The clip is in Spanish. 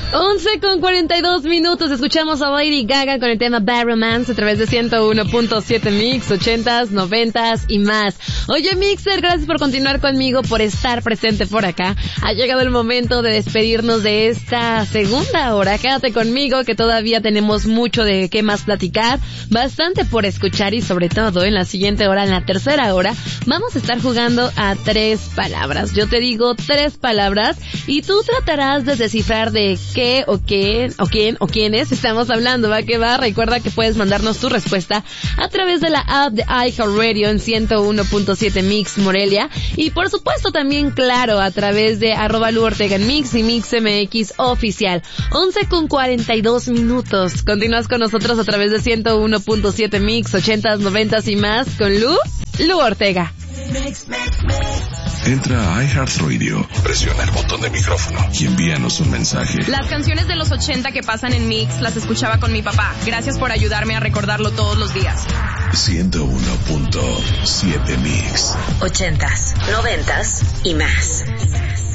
11:42. Escuchamos a Lady Gaga con el tema Bad Romance a través de 101.7 Mix, 80s, 90s y más. Oye, Mixer, gracias por continuar conmigo, por estar presente por acá. Ha llegado el momento de despedirnos de esta segunda hora. Quédate conmigo que todavía tenemos mucho de qué más platicar, bastante por escuchar y sobre todo en la siguiente hora, en la tercera hora, vamos a estar jugando a 3 palabras. Yo te digo 3 palabras y tú tratarás de descifrar de qué o quién o quiénes estamos hablando. Va que va. Recuerda que puedes mandarnos tu respuesta a través de la app de iHeartRadio en 101.7 Mix Morelia y por supuesto también, claro, a través de @Lu_Ortega en Mix y MixMX oficial. 11:42. Continúas con nosotros a través de 101.7 Mix, 80s, 90s y más con Lu Ortega. Entra a iHeartRadio, presiona el botón de micrófono y envíanos un mensaje. Las canciones de los 80 que pasan en Mix las escuchaba con mi papá. Gracias por ayudarme a recordarlo todos los días. 101.7 Mix. 80s, 90s y más.